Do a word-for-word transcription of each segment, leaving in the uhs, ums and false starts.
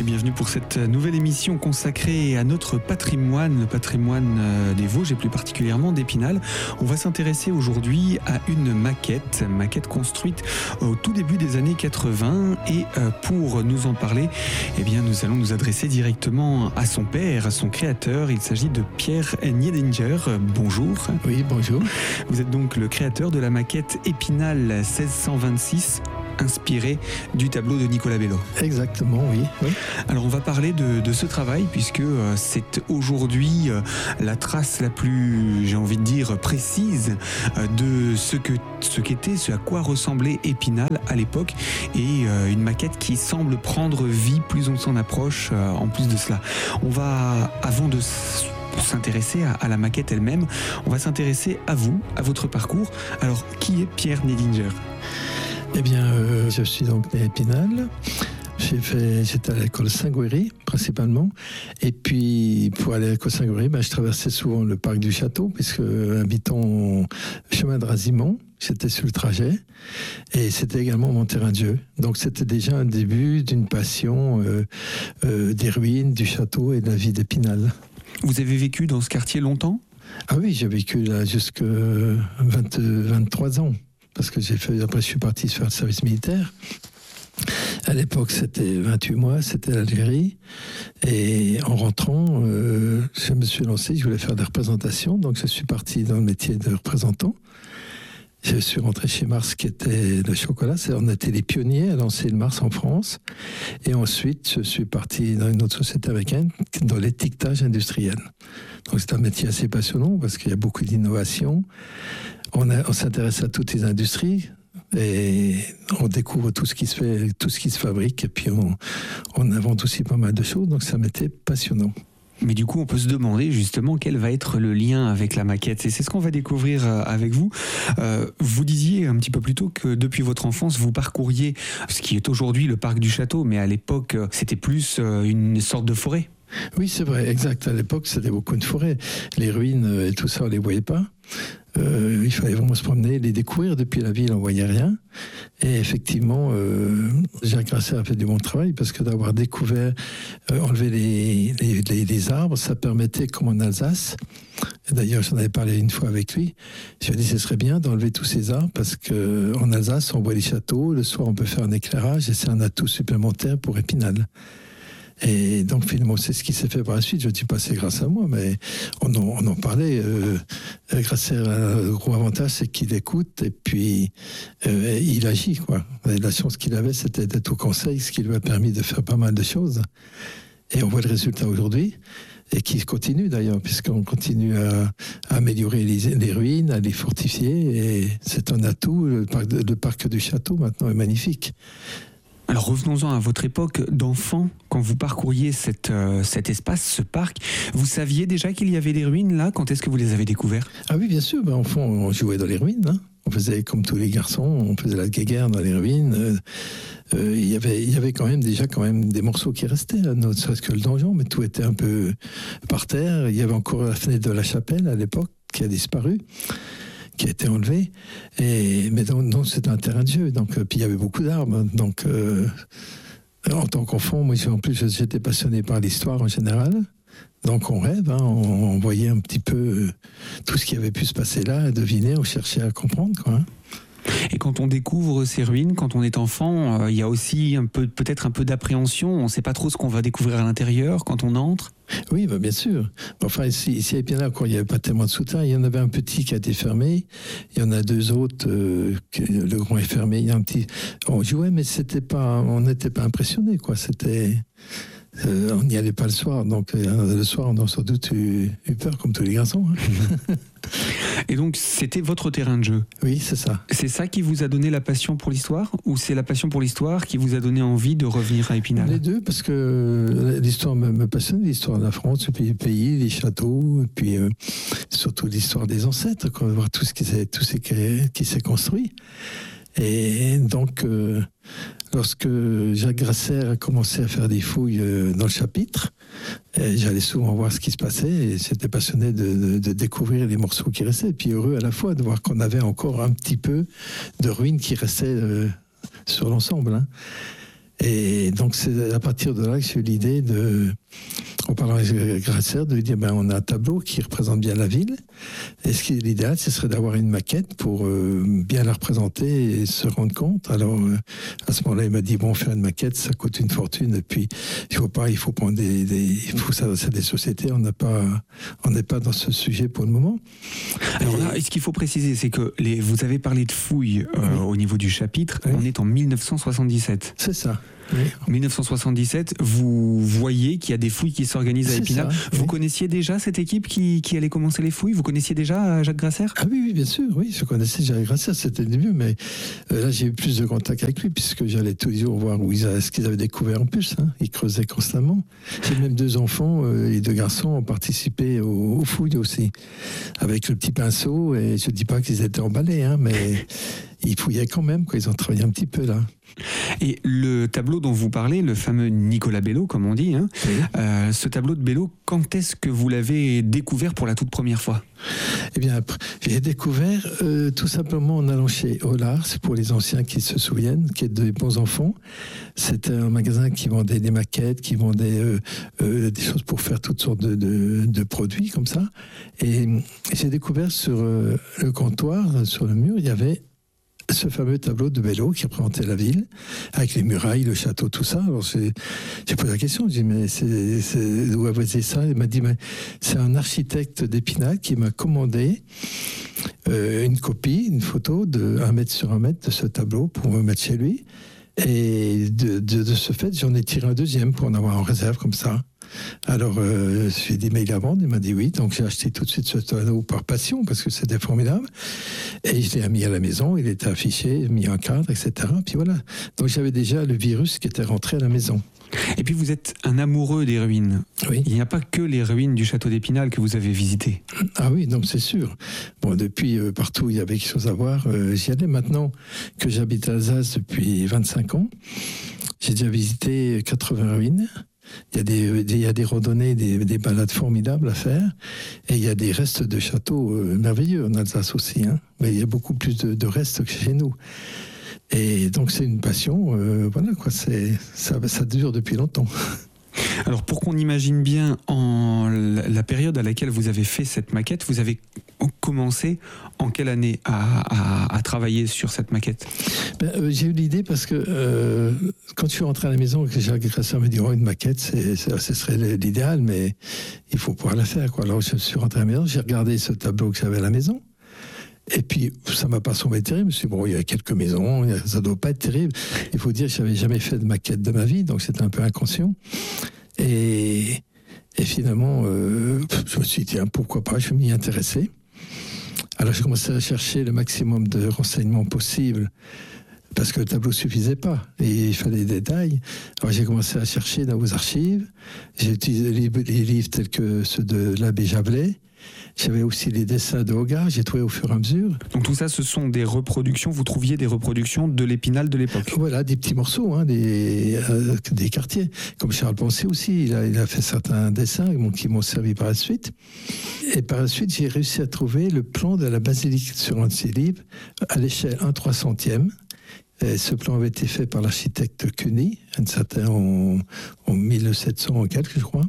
bienvenue pour cette nouvelle émission consacrée à notre patrimoine, le patrimoine des Vosges et plus particulièrement d'Épinal. On va s'intéresser aujourd'hui à une maquette, maquette construite au tout début des années quatre-vingts, et pour nous en parler, eh bien nous allons nous adresser directement à son père, à son créateur. Il s'agit de Pierre Niedinger. Bonjour. Oui, bonjour. Vous êtes donc le créateur de la maquette Épinal seize cent vingt-six, inspiré du tableau de Nicolas Bello. Exactement, oui. oui. Alors on va parler de, de ce travail puisque euh, c'est aujourd'hui euh, la trace la plus, j'ai envie de dire, précise euh, de ce que ce qu'était, ce à quoi ressemblait Épinal à l'époque, et euh, une maquette qui semble prendre vie plus on s'en approche. Euh, en plus de cela, on va, avant de s'intéresser à, à la maquette elle-même, on va s'intéresser à vous, à votre parcours. Alors, qui est Pierre Niedinger ? Eh bien, euh, je suis donc né à Épinal. J'ai fait, j'étais à l'école Saint-Gouéry, principalement. Et puis, pour aller à l'école Saint-Gouéry, ben, je traversais souvent le parc du château, puisque habitant chemin de Razimont, j'étais sur le trajet. Et c'était également mon terrain de jeu. Donc, c'était déjà un début d'une passion euh, euh, des ruines, du château et de la vie d'Épinal. Vous avez vécu dans ce quartier longtemps ? Ah oui, j'ai vécu là jusqu'à vingt, vingt-trois ans. Parce que j'ai fait, après je suis parti faire le service militaire. À l'époque, c'était vingt-huit mois, c'était l'Algérie. Et en rentrant, euh, je me suis lancé, je voulais faire des représentations. Donc je suis parti dans le métier de représentant. Je suis rentré chez Mars, qui était le chocolat. On était les pionniers à lancer le Mars en France. Et ensuite, je suis parti dans une autre société américaine, dans l'étiquetage industriel. Donc c'est un métier assez passionnant parce qu'il y a beaucoup d'innovation. On, a, on s'intéresse à toutes les industries et on découvre tout ce qui se fait, tout ce qui se fabrique, et puis on, on invente aussi pas mal de choses. Donc ça m'était passionnant. Mais du coup, on peut se demander justement quel va être le lien avec la maquette. Et c'est ce qu'on va découvrir avec vous. Euh, vous disiez un petit peu plus tôt que depuis votre enfance, vous parcouriez ce qui est aujourd'hui le parc du château, mais à l'époque, c'était plus une sorte de forêt. Oui, c'est vrai, exact. À l'époque, c'était beaucoup de forêt. Les ruines et tout ça, on ne les voyait pas. Euh, il fallait vraiment se promener, les découvrir. Depuis la ville, on ne voyait rien. Et effectivement, euh, Jacques Grasser a fait du bon travail parce que d'avoir découvert, euh, enlever les, les, les, les arbres, ça permettait, comme en Alsace, et d'ailleurs j'en avais parlé une fois avec lui, je lui ai dit ce serait bien d'enlever tous ces arbres parce qu'en Alsace, on voit les châteaux, le soir on peut faire un éclairage et c'est un atout supplémentaire pour Épinal. Et donc finalement c'est ce qui s'est fait par la suite. Je ne dis pas c'est grâce à moi, mais on en, on en parlait. Euh, Grasser a le gros avantage, c'est qu'il écoute et puis euh, il agit, quoi. Et la chance qu'il avait, c'était d'être au conseil, ce qui lui a permis de faire pas mal de choses. Et on voit le résultat aujourd'hui, et qui continue d'ailleurs, puisqu'on continue à, à améliorer les, les ruines, à les fortifier, et c'est un atout. Le parc, le parc du château maintenant est magnifique. Alors revenons-en à votre époque d'enfant, quand vous parcouriez cette, euh, cet espace, ce parc, vous saviez déjà qu'il y avait des ruines là ? Quand est-ce que vous les avez découvertes ? Ah oui, bien sûr, ben, enfant, on jouait dans les ruines, hein. On faisait comme tous les garçons, on faisait la guéguerre dans les ruines. Euh, euh, y avait, il y avait quand même déjà quand même des morceaux qui restaient, là, ne serait-ce que le donjon, mais tout était un peu par terre. Il y avait encore la fenêtre de la chapelle à l'époque qui a disparu, qui a été enlevé, et mais donc, donc c'était un terrain de jeu. Donc euh, puis il y avait beaucoup d'arbres. Donc euh, en tant qu'enfant, moi en plus j'étais passionné par l'histoire en général. Donc on rêve, hein, on, on voyait un petit peu euh, tout ce qui avait pu se passer là, à deviner, on cherchait à comprendre, quoi. Hein. Et quand on découvre ces ruines, quand on est enfant, il euh, y a aussi un peu, peut-être un peu d'appréhension. On ne sait pas trop ce qu'on va découvrir à l'intérieur quand on entre. Oui, bah bien sûr. Enfin, ici, ici à Épinal, quand il n'y avait pas tellement de soutien, il y en avait un petit qui a été fermé. Il y en a deux autres, euh, que le grand est fermé. Il y a un petit. On jouait, mais c'était pas, on n'était pas impressionné, quoi. C'était. Euh, on n'y allait pas le soir, donc euh, le soir on a sans doute eu, eu peur comme tous les garçons. Hein. Et donc c'était votre terrain de jeu ? Oui, c'est ça. C'est ça qui vous a donné la passion pour l'histoire, ou c'est la passion pour l'histoire qui vous a donné envie de revenir à Épinal ? Les deux, parce que l'histoire me, me passionne, l'histoire de la France, puis les pays, les châteaux, et puis euh, surtout l'histoire des ancêtres, quoi, voir tout ce qui s'est, tout ce qui s'est construit. Et donc, euh, lorsque Jacques Grasser a commencé à faire des fouilles euh, dans le chapitre, j'allais souvent voir ce qui se passait et j'étais passionné de, de, de découvrir les morceaux qui restaient. Et puis heureux à la fois de voir qu'on avait encore un petit peu de ruines qui restaient euh, sur l'ensemble. Hein. Et donc c'est à partir de là que j'ai eu l'idée de, en parlant avec Grasser, de lui dire ben, on a un tableau qui représente bien la ville. Et ce qui est l'idéal, ce serait d'avoir une maquette pour euh, bien la représenter et se rendre compte. Alors euh, à ce moment-là, il m'a dit bon, faire une maquette, ça coûte une fortune. Et puis il faut pas, il faut prendre des, des il faut s'adresser à des sociétés. On n'a pas, on n'est pas dans ce sujet pour le moment. Alors là, ce qu'il faut préciser, c'est que les, vous avez parlé de fouilles euh, oui. au niveau du chapitre. Oui. On est en mille neuf cent soixante-dix-sept. C'est ça. Oui. mille neuf cent soixante-dix-sept, vous voyez qu'il y a des fouilles qui s'organisent à Épinal. Ça, vous oui. connaissiez déjà cette équipe qui, qui allait commencer les fouilles? Vous connaissiez déjà Jacques Grasser? Ah oui, oui, bien sûr, oui, je connaissais Jacques Grasser, c'était le début, mais euh, là j'ai eu plus de contact avec lui, puisque j'allais tous les jours voir où ils a, ce qu'ils avaient découvert en plus. Hein. Ils creusaient constamment. J'ai même deux enfants, euh, les deux garçons ont participé aux, aux fouilles aussi, avec le petit pinceau, et je ne dis pas qu'ils étaient emballés, hein, mais ils fouillaient quand même, quoi. Ils ont travaillé un petit peu là. Et le tableau dont vous parlez, le fameux Nicolas Bello, comme on dit, hein, oui. euh, ce tableau de Bello, quand est-ce que vous l'avez découvert pour la toute première fois? Eh bien, j'ai découvert euh, tout simplement en allant chez Hollard, c'est pour les anciens qui se souviennent, qui est des bons enfants. C'était un magasin qui vendait des maquettes, qui vendait euh, euh, des choses pour faire toutes sortes de, de, de produits comme ça. Et j'ai découvert sur euh, le comptoir, sur le mur, il y avait ce fameux tableau de Bello qui représentait la ville, avec les murailles, le château, tout ça. Alors j'ai, j'ai posé la question, j'ai dit, mais c'est, c'est, où avez-vous ça? Il m'a dit, mais c'est un architecte d'Épinal qui m'a commandé euh, une copie, une photo de un mètre sur un mètre de ce tableau pour me mettre chez lui. Et de, de, de ce fait, j'en ai tiré un deuxième pour en avoir en réserve comme ça. Alors, euh, je lui ai dit, mais il a vendu? Il m'a dit oui. Donc, j'ai acheté tout de suite ce tableau par passion, parce que c'était formidable. Et je l'ai mis à la maison, il était affiché, mis en cadre, et cetera. Puis voilà. Donc, j'avais déjà le virus qui était rentré à la maison. Et puis, vous êtes un amoureux des ruines. Oui. Il n'y a pas que les ruines du château d'Épinal que vous avez visitées. Ah oui, non, c'est sûr. Bon, depuis, euh, partout, il y avait quelque chose à voir. Euh, j'y allais maintenant que j'habite à Alsace depuis vingt-cinq ans. J'ai déjà visité quatre-vingts ruines. Il y a des, il y a des randonnées, des, des balades formidables à faire. Et il y a des restes de châteaux euh, merveilleux en Alsace aussi. Hein. Mais il y a beaucoup plus de, de restes que chez nous. Et donc c'est une passion, euh, voilà quoi, c'est, ça, ça dure depuis longtemps. Alors pour qu'on imagine bien en la, la période à laquelle vous avez fait cette maquette, vous avez commencé en quelle année à, à, à travailler sur cette maquette? ben, euh, J'ai eu l'idée parce que euh, quand je suis rentré à la maison et que Jacques Grasser me dit oh, une maquette, c'est, c'est, ce serait l'idéal, mais il faut pouvoir la faire, quoi. Alors je suis rentré à la maison, j'ai regardé ce tableau que j'avais à la maison. Et puis, ça ne m'a pas semblé terrible. Je me suis dit, bon, il y a quelques maisons, ça ne doit pas être terrible. Il faut dire que je n'avais jamais fait de maquette de ma vie, donc c'était un peu inconscient. Et, et finalement, euh, je me suis dit, tiens, pourquoi pas, je vais m'y intéresser. Alors, j'ai commencé à chercher le maximum de renseignements possibles, parce que le tableau ne suffisait pas, et il fallait des détails. Alors, j'ai commencé à chercher dans vos archives. J'ai utilisé les, les livres tels que ceux de l'abbé Javelet. J'avais aussi les dessins de Hogarth, j'ai trouvé au fur et à mesure. Donc tout ça, ce sont des reproductions, vous trouviez des reproductions de l'Épinal de l'époque? Voilà, des petits morceaux, hein, des, euh, des quartiers. Comme Charles Poncet aussi, il a, il a fait certains dessins qui m'ont servi par la suite. Et par la suite, j'ai réussi à trouver le plan de la basilique sur un de ses livres, à l'échelle un trois centième. Et ce plan avait été fait par l'architecte Cuny, un certain en, en mille sept cents en quelque, je crois.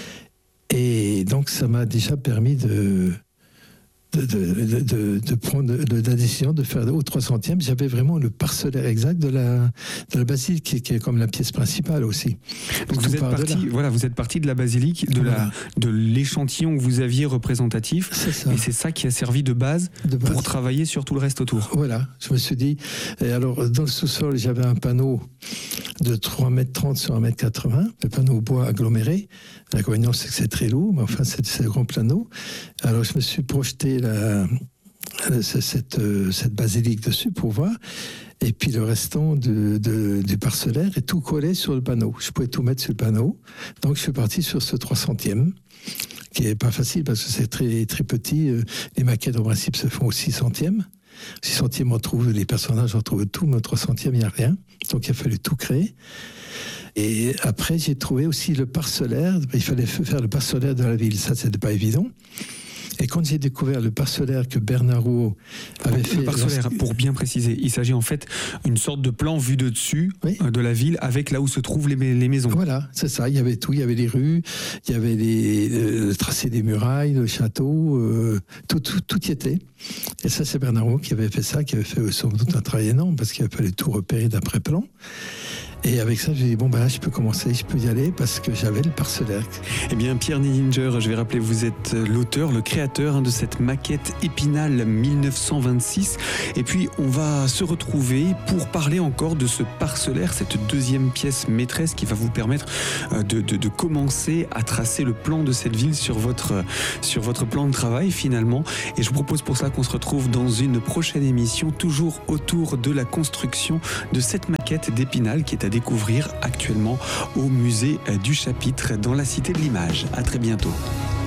Et donc, ça m'a déjà permis de, de, de, de, de prendre de, de la décision de faire au trois centième. J'avais vraiment le parcellaire exact de la, de la basilique, qui, qui est comme la pièce principale aussi. Donc, vous êtes, parti, voilà, vous êtes parti de la basilique, de, voilà. la, de l'échantillon que vous aviez représentatif. C'est ça. Et c'est ça qui a servi de base, de base pour travailler sur tout le reste autour. Voilà, je me suis dit. Et alors, dans le sous-sol, j'avais un panneau de trois mètres trente sur un mètre quatre-vingts, le panneau bois aggloméré. L'inconvénient, c'est que c'est très lourd, mais enfin, c'est, c'est un grand panneau. Alors, je me suis projeté la, la, cette, cette basilique dessus pour voir. Et puis, le restant de, de, du parcellaire est tout collé sur le panneau. Je pouvais tout mettre sur le panneau. Donc, je suis parti sur ce trois centième, qui n'est pas facile parce que c'est très, très petit. Les maquettes, en principe, se font au six centième. six centièmes, on trouve les personnages, on trouve tout, mais au trois centième, il n'y a rien. Donc, il a fallu tout créer. Et après, j'ai trouvé aussi le parcellaire. Il fallait faire le parcellaire de la ville. Ça, c'était pas évident. Et quand j'ai découvert le parcellaire que Bernard Rouault avait fait... Le parcellaire, pour bien préciser, il s'agit en fait d'une sorte de plan vu de dessus oui. de la ville avec là où se trouvent les, les maisons. Voilà, c'est ça. Il y avait tout. Il y avait les rues, il y avait les, le tracé des murailles, le château, euh, tout, tout, tout y était. Et ça, c'est Bernard Rouault qui avait fait ça, qui avait fait sans doute un travail énorme parce qu'il fallait tout repérer d'après-plan. Et avec ça, j'ai dit, bon, ben là, je peux commencer, je peux y aller parce que j'avais le parcellaire. Eh bien, Pierre Niedinger, je vais rappeler, vous êtes l'auteur, le créateur hein, de cette maquette Épinal mille neuf cent vingt-six. Et puis, on va se retrouver pour parler encore de ce parcellaire, cette deuxième pièce maîtresse qui va vous permettre de, de, de commencer à tracer le plan de cette ville sur votre, sur votre plan de travail, finalement. Et je vous propose pour ça qu'on se retrouve dans une prochaine émission, toujours autour de la construction de cette maquette d'Épinal qui est à découvrir actuellement au musée du Chapitre dans la Cité de l'Image. À très bientôt.